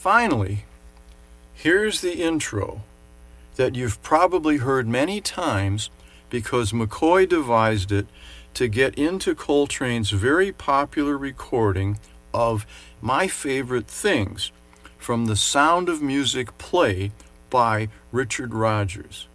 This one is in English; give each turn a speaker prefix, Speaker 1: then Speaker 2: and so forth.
Speaker 1: Finally, here's the intro that you've probably heard many times because McCoy devised it to get into Coltrane's very popular recording of My Favorite Things from the Sound of Music play by Richard Rodgers.